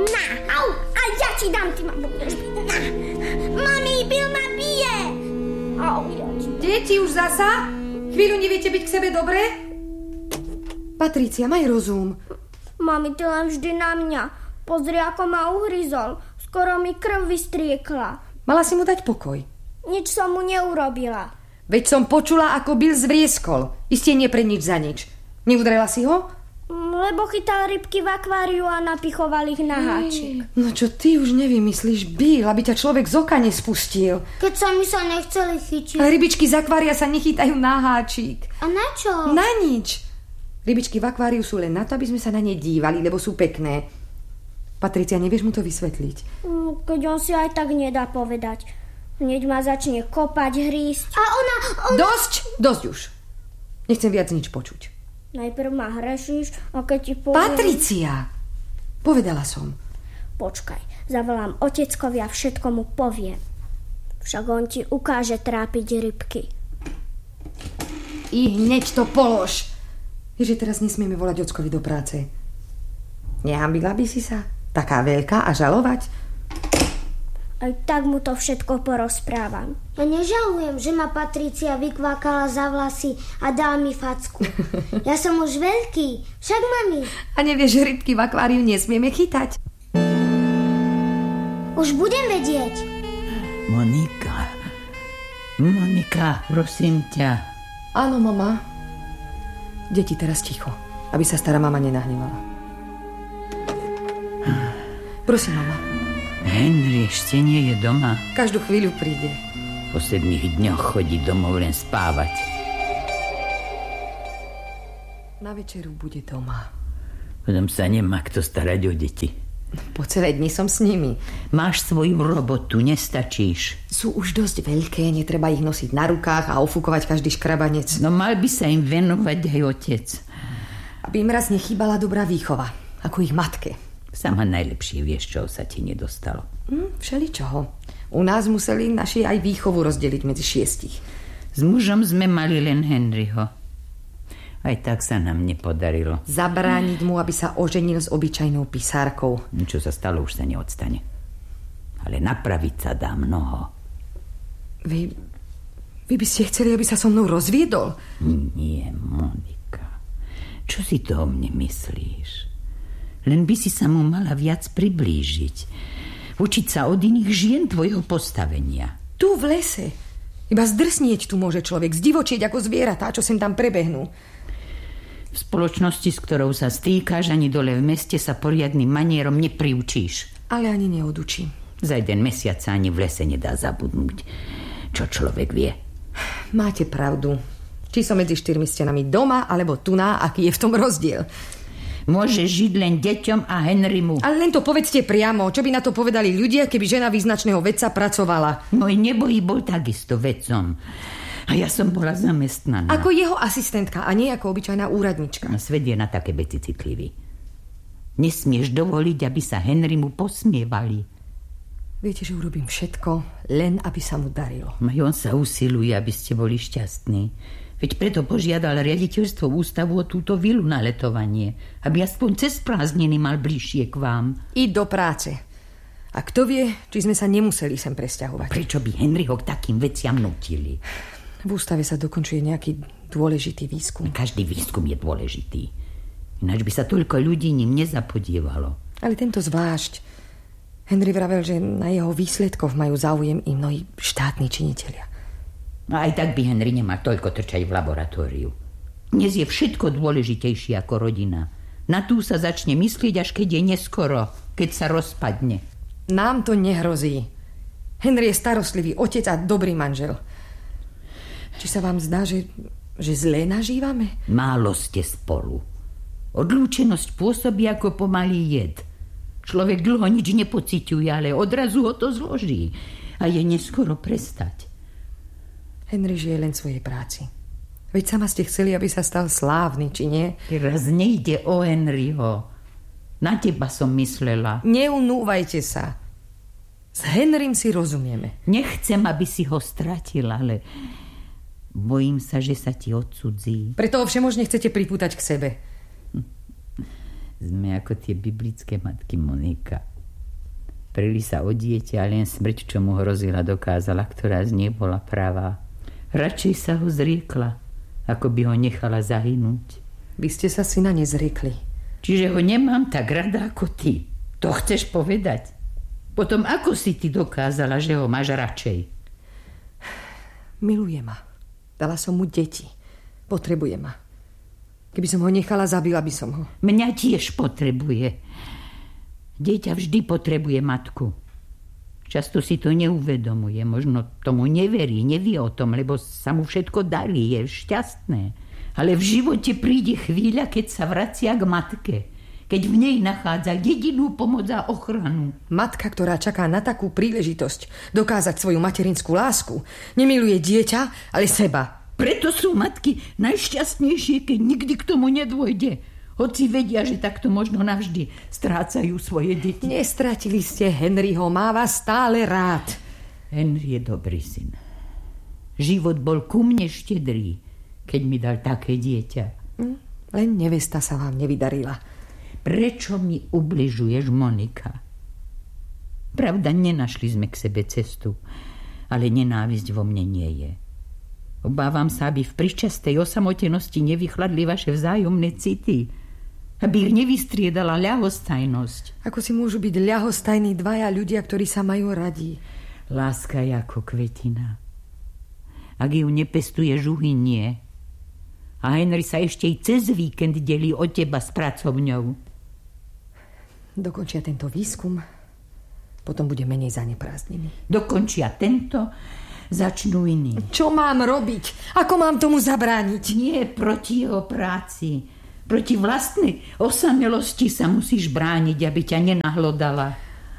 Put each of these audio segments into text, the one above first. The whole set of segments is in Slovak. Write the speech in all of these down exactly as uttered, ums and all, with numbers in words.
Na, au, a ja ti dám, ty ma budeš. Na. Mami, Bill ma bije. Au, ja ti... Deti, už zasa? Chvíľu neviete byť k sebe dobre? Patricia, maj rozum. Mami, ty len vždy na mňa. Pozri, ako ma uhryzol. Skoro mi krv vystriekla. Mala si mu dať pokoj. Nič som mu neurobila. Veď som počula, ako Bill zvrieskol. Isté nie pre nič za nič. Neudrela si ho? Lebo chytal rybky v akváriu a napichoval ich na háčik. No čo ty už nevymyslíš, Bill, aby ťa človek z oka nespustil. Keď sa mi sa nechceli chytiť. Ale rybičky z akvária sa nechytajú na háčik. A na čo? Na nič. Rybičky v akváriu sú len na to, aby sme sa na ne dívali, lebo sú pekné. Patricia, nevieš mu to vysvetliť? Keď on si aj tak nedá povedať. Hneď ma začne kopať, hrísť. A ona, ona... Dosť, dosť už. Nechcem viac nič počuť. Najprv ma hrešíš, a keď ti poviem... Patricia! Povedala som. Počkaj, zavolám oteckovi a všetko mu poviem. Však on ti ukáže trápiť rybky. I hneď to polož. Je, že teraz nesmieme volať ockovi do práce. Nehambila by si sa? Taká veľká a žalovať? Aj tak mu to všetko porozprávam. Ja nežalujem, že ma Patricia vykvákala za vlasy a dala mi facku. Ja som už veľký, však mami. A nevieš, že rybky v akváriu nesmieme chytať? Už budem vedieť. Monika, Monika, prosím ťa. Áno, mama. Deti, teraz ticho, aby sa stará mama nenahnevala. Prosím, mama. Henry ešte nie je doma. Každú chvíľu príde. V posledných dňoch chodí domov len spávať. Na večeru bude doma. Potom sa nemá kto starať o deti. Po celé dni som s nimi. Máš svoju robotu, nestačíš. Sú už dosť veľké, netreba ich nosiť na rukách a ofúkovať každý škrabanec. No mal by sa im venovať aj otec. Aby im raz nechýbala dobrá výchova, ako ich matke. Sama najlepšie vieš, čo sa ti nedostalo. Hm, všeličoho. U nás museli naši aj výchovu rozdeliť medzi šiestich. S mužom sme mali len Henryho. Aj tak sa nám nepodarilo. Zabrániť mu, aby sa oženil s obyčajnou pisárkou. Čo sa stalo, už sa neodstane. Ale napraviť sa dá mnoho. Vy... Vy by ste chceli, aby sa so mnou rozviedol? Nie, Monika. Čo si to o mne myslíš? Len by si sa mu mala viac priblížiť. Učiť sa od iných žien tvojho postavenia. Tu v lese. Iba zdrsnieť tu môže človek, zdivočieť ako zvieratá, čo sem tam prebehnú. V spoločnosti, s ktorou sa stýkáš, ani dole v meste sa poriadnym manierom nepriučíš. Ale ani neodučím. Za jeden mesiac sa ani v lese nedá zabudnúť. Čo človek vie? Máte pravdu. Či som medzi štyrmi stenami doma, alebo tuná, aký je v tom rozdiel. Môže žiť len deťom a Henrymu. Ale len to povedzte priamo. Čo by na to povedali ľudia, keby žena význačného vedca pracovala? Môj nebojí bol takisto vedcom. A ja som bola zamestnaná. Ako jeho asistentka a nie ako obyčajná úradnička. Svet je na také veci citlivý. Nesmieš dovoliť, aby sa Henrymu posmievali. Viete, že urobím všetko, len aby sa mu darilo. Aj on sa usiluje, aby ste boli šťastní. Veď preto požiadal riaditeľstvo ústavu o túto vilu na letovanie, aby aspoň cez prázdniny mal bližšie k vám. I do práce. A kto vie, či sme sa nemuseli sem presťahovať. Prečo by Henryho k takým veciam nutili? V ústave sa dokončuje nejaký dôležitý výskum. Každý výskum je dôležitý. Ináč by sa toľko ľudí ním nezapodievalo. Ale tento zvlášť. Henry vravel, že na jeho výsledkov majú záujem i mnohí štátni činitelia. A aj tak by Henry nemal toľko trčať v laboratóriu. Dnes je všetko dôležitejšie ako rodina. Na tú sa začne myslieť, až keď je neskoro, keď sa rozpadne. Nám to nehrozí. Henry je starostlivý otec a dobrý manžel. Či sa vám zdá, že, že zlé nažívame? Málo ste spolu. Odlúčenosť pôsobí ako pomalý jed. Človek dlho nič nepociťuje, ale odrazu ho to zloží. A je neskoro prestať. Henry žije len svojej práci. Veď sama ste chceli, aby sa stal slávny, či nie? Teraz nejde o Henryho. Na teba som myslela. Neunúvajte sa. S Henrym si rozumieme. Nechcem, aby si ho stratil, ale bojím sa, že sa ti odcudzí. Preto ho všemožne chcete pripútať k sebe. Sme ako tie biblické matky, Monika. Prili sa o dieťa a len smrť, čo mu hrozila, dokázala, ktorá z nej bola pravá. Radšej sa ho zriekla, ako by ho nechala zahynúť. Vy ste sa syna nezriekli. Čiže ho nemám tak rada ako ty. To chceš povedať? Potom ako si ty dokázala, že ho máš radšej? Miluje ma. Dala som mu deti. Potrebuje ma. Keby som ho nechala, zabila by som ho. Mňa tiež potrebuje. Dieťa vždy potrebuje matku. Často si to neuvedomuje, možno tomu neverí, nevie o tom, lebo sa mu všetko darí, je šťastné. Ale v živote príde chvíľa, keď sa vracia k matke, keď v nej nachádza jedinú pomoc a ochranu. Matka, ktorá čaká na takú príležitosť dokázať svoju materinskú lásku, nemiluje dieťa, ale seba. Preto sú matky najšťastnejšie, keď nikdy k tomu nedôjde. Hoci vedia, že takto možno navždy strácajú svoje deti. Nestratili ste Henryho, má vás stále rád. Henry je dobrý syn. Život bol ku mne štedrý, keď mi dal také dieťa. Len nevesta sa vám nevydarila. Prečo mi ubližuješ, Monika? Pravda, nenašli sme k sebe cestu, ale nenávisť vo mne nie je. Obávam sa, aby v príčastej osamotenosti nevychladli vaše vzájomné city, aby ich nevystriedala ľahostajnosť. Ako si môžu byť ľahostajní dvaja ľudia, ktorí sa majú radi? Láska je ako kvetina. Ak ju nepestuješ, uhynie. A Henry sa ešte i cez víkend delí od teba s pracovňou. Dokončia tento výskum, potom bude menej zaneprázdnený. Dokončia tento, začnú iný. Čo mám robiť? Ako mám tomu zabrániť? Nie proti jeho práci. Proti vlastnej osamelosti sa musíš brániť, aby ťa nenahlodala.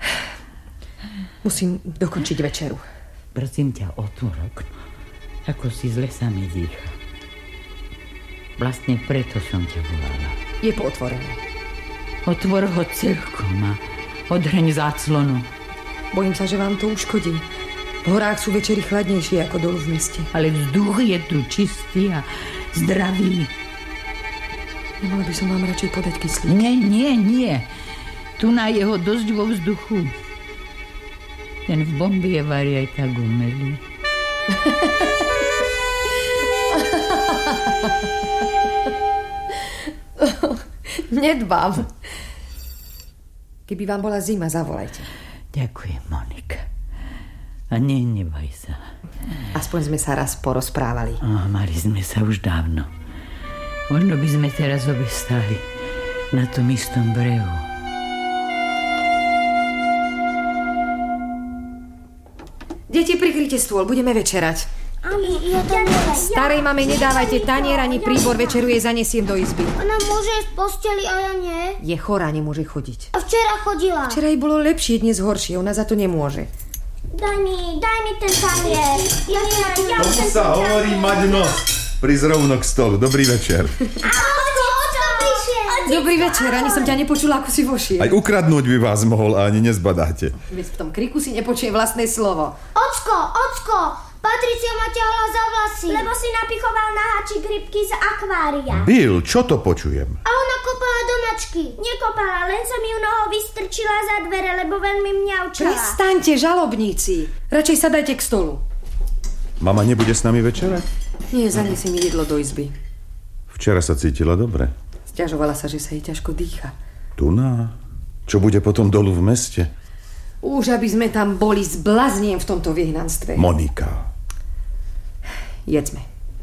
Musím dokončiť večeru. Prosím ťa, otvor okno. Ako si zle sa mi dýcha. Vlastne preto som ťa volala. Je pootvorené. Otvor ho celkom a odhreň záclonu. Bojím sa, že vám to uškodí. V horách sú večery chladnejšie ako dolu v meste. Ale vzduch je tu čistý a zdravý. Nemala by som vám radšej podať kyslík? Nie, nie, nie. Tu na jeho dosť vo vzduchu. Ten v bombe je vari aj tak umelý. Nedbám. Keby vám bola zima, zavolajte. Ďakujem, Monika. A nehnevaj sa. Aspoň sme sa raz porozprávali. Oh, mali sme sa už dávno. Možno by sme teraz obe stáli na tom istom brehu. Deti, prikryjte stôl, budeme večerať. Ani, ja to ja, Starej mame nedávajte tanier ani príbor, večeru jej zanesiem do izby. Ona môže v posteli a ja nie. Je chorá, nemôže chodiť. A včera chodila. Včera jej bolo lepšie, dnes horšie, ona za to nemôže. Daj mi, daj mi ten tanier. Ja, ja, ja, Tomu sa hovorí mať nos. Prísť rovno k stolu. Dobrý večer. Dobrý večer, ani som ťa nepočula, ako si vošiel. Aj ukradnúť by vás mohol a ani nezbadáte. Veď v tom kriku si nepočuje vlastné slovo. Ocko, ocko, Patricia ma ťahla za vlasy. Lebo si napichoval na háčik rybky z akvária. Bill, čo to počujem? A ona kopala do mačky. Nekopala, len som ju nohou vystrčila za dvere, lebo veľmi mňaučala. Prestaňte, žalobníci. Radšej sa dajte k stolu. Mama nebude s nami večerať? Nie, zaniesie mi jedlo do izby. Včera sa cítila dobre. Sťažovala sa, že sa jej ťažko dýcha. Tu na... Čo bude potom dolu v meste? Už aby sme tam boli, zblazniem v tomto vyhnanstve. Monika. Jedzme.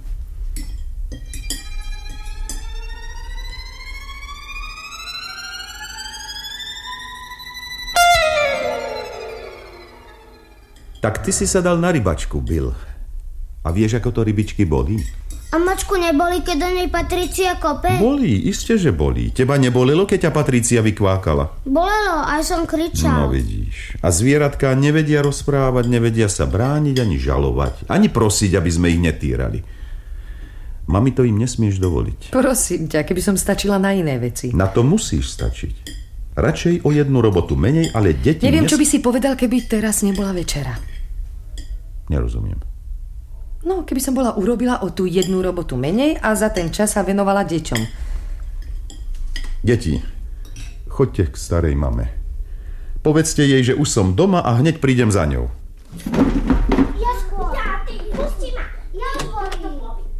Tak ty si sa dal na rybačku, Bill. A vieš, ako to rybičky boli? A mačku neboli, keď do nej Patricia kope? Boli, iste, že boli. Teba nebolelo, keď ťa Patricia vykvákala? Bolelo, aj som kričal. No vidíš. A zvieratka nevedia rozprávať, nevedia sa brániť, ani žalovať, ani prosiť, aby sme ich netýrali. Mami, to im nesmieš dovoliť. Prosím ťa, keby som stačila na iné veci. Na to musíš stačiť. Radšej o jednu robotu menej, ale deti... Neviem, nes... čo by si povedal, keby teraz nebola večera. Nerozumiem. No, keby som bola urobila o tú jednu robotu menej a za ten čas sa venovala deťom. Deti, choďte k starej mame. Povedzte jej, že už som doma a hneď prídem za ňou. Ja skôr. Ja, ty, pusti ma. Ja otvorím.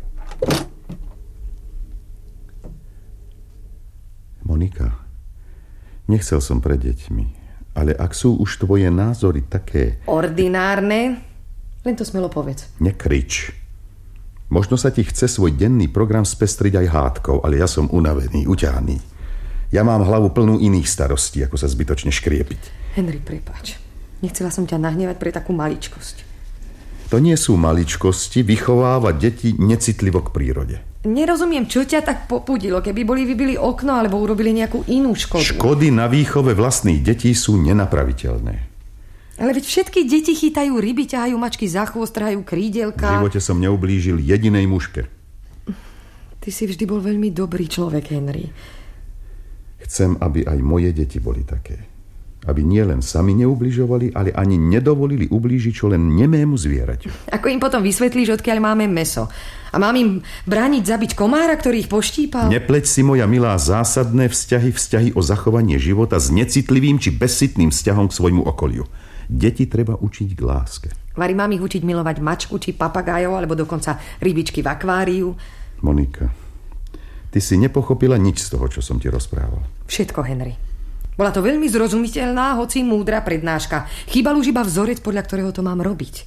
Monika, nechcel som pred deťmi, ale ak sú už tvoje názory také... Ordinárne? Len to smelo povedz. Nekrič. Možno sa ti chce svoj denný program spestriť aj hádkou, ale ja som unavený, uťahaný. Ja mám hlavu plnú iných starostí, ako sa zbytočne škriepiť. Henry, prepáč. Nechcela som ťa nahnevať pre takú maličkosť. To nie sú maličkosti vychovávať deti necitlivo k prírode. Nerozumiem, čo ťa tak popudilo, keby boli vybili okno alebo urobili nejakú inú škodu. Škody na výchove vlastných detí sú nenapraviteľné. Ale veď všetky deti chytajú ryby, ťahajú mačky za chvost, trhajú krídelka. V živote som neublížil jedinej muške. Ty si vždy bol veľmi dobrý človek, Henry. Chcem, aby aj moje deti boli také. Aby nielen sami neubližovali, ale ani nedovolili ublížiť čo len nemému zvieraťu. Ako im potom vysvetlíš, odkiaľ máme mäso? A mám im brániť zabiť komára, ktorý ich poštípal? Nepleť si, moja milá, zásadné vzťahy, vzťahy o zachovanie života s necitlivým či bezcitným vzťahom k svojmu okoliu. Deti treba učiť k láske. Vary, mám ich učiť milovať mačku či papagájov, alebo dokonca rybičky v akváriu? Monika, ty si nepochopila nič z toho, čo som ti rozprával. Všetko, Henry. Bola to veľmi zrozumiteľná, hoci múdra prednáška. Chýbal už iba vzorec, podľa ktorého to mám robiť.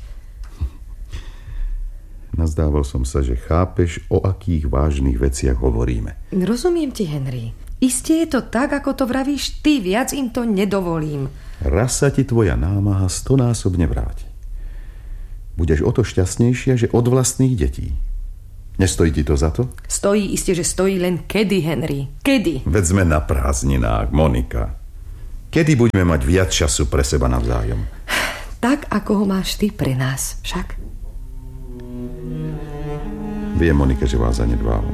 Nazdával som sa, že chápeš, o akých vážnych veciach hovoríme. Rozumiem ti, Henry. Isté je to tak, ako to vravíš ty. Viac im to nedovolím. Raz sa ti tvoja námaha stonásobne vráti. Budeš o to šťastnejšia, že od vlastných detí. Nestojí ti to za to? Stojí, isté, že stojí, len kedy, Henry? Kedy? Veď sme na prázdninách, Monika. Kedy budeme mať viac času pre seba navzájom? Tak, ako ho máš ty pre nás, však. Viem, Monika, že vás zanedbávam.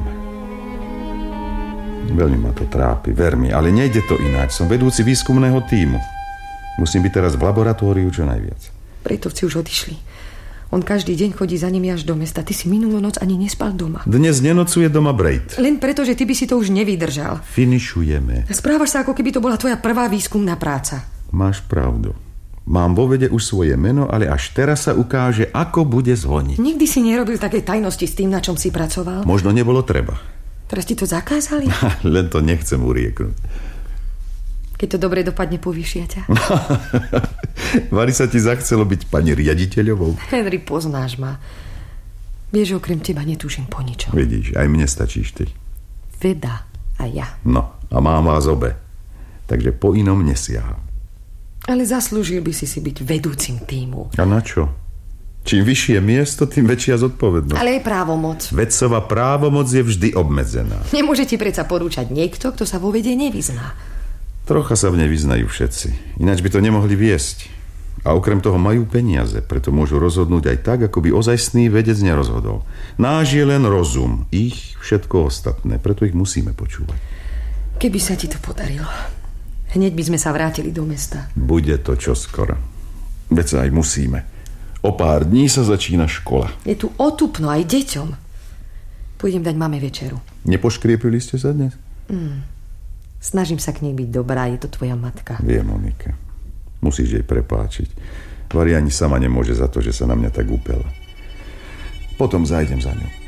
Veľmi ma to trápi, ver mi, ale nejde to ináč. Som vedúci výskumného tímu. Musím byť teraz v laboratóriu čo najviac. Pretovci už odišli. On každý deň chodí za nimi až do mesta. Ty si minulú noc ani nespal doma. Dnes nenocuje doma Braid. Len preto, že ty by si to už nevydržal. Finišujeme. Správaš sa, ako keby to bola tvoja prvá výskumná práca. Máš pravdu. Mám vo vede už svoje meno, ale až teraz sa ukáže, ako bude zvoniť. Nikdy si nerobil také tajnosti s tým, na čom si pracoval? Možno nebolo treba. Teraz ti to zakázali? Len to nechcem urieknúť. Keď to dobre dopadne, povyšia ťa. Vary, sa ti zachcelo byť pani riaditeľovou? Henry, poznáš ma. Vieš, okrem teba netúžim po ničom. Vidíš, aj mne stačíš ty. Veda a ja. No, a mám vás obe. Takže po inom nesiaham. Ale zaslúžil by si si byť vedúcim tímu. A na čo? Čím vyššie miesto, tým väčšia zodpovednosť. Ale je právomoc. Vedcová právomoc je vždy obmedzená. Nemôže ti predsa porúčať niekto, kto sa vo vede nevyzná. Trocha sa v nej vyznajú všetci. Ináč by to nemohli viesť. A okrem toho majú peniaze, preto môžu rozhodnúť aj tak, ako by ozajstný vedec nerozhodol. Náš je len rozum, ich všetko ostatné, preto ich musíme počúvať. Keby sa ti to podarilo, hneď by sme sa vrátili do mesta. Bude to čoskoro. Veď sa aj musíme. O pár dní sa začína škola. Je tu otupno aj deťom. Pôjdem dať mame večeru. Nepoškriepili ste sa dnes? Mm. Snažím sa k nej byť dobrá, je to tvoja matka. Viem, Monika. Musíš jej prepáčiť. Vary ani sama nemôže za to, že sa na mňa tak upela. Potom zájdem za ňou.